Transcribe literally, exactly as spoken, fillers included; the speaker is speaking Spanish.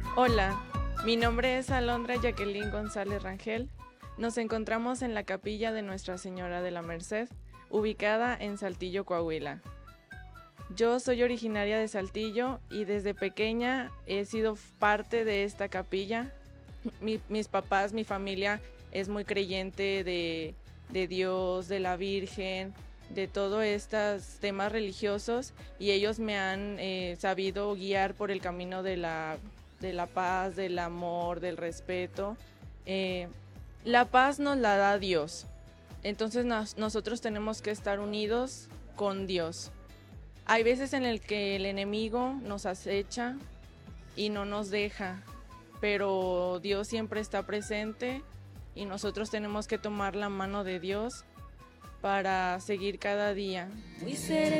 Hola, mi nombre es Alondra Jacqueline González Rangel. Nos encontramos en la capilla de Nuestra Señora de la Merced, ubicada en Saltillo, Coahuila. Yo soy originaria de Saltillo y desde pequeña he sido parte de esta capilla. Mi- mis papás, mi familia es muy creyente de, de Dios, de la Virgen, de todos estos temas religiosos, y ellos me han eh, sabido guiar por el camino de la, de la paz, del amor, del respeto. Eh, la paz nos la da Dios, entonces nos- nosotros tenemos que estar unidos con Dios. Hay veces en el que el enemigo nos acecha y no nos deja, pero Dios siempre está presente y nosotros tenemos que tomar la mano de Dios para seguir cada día.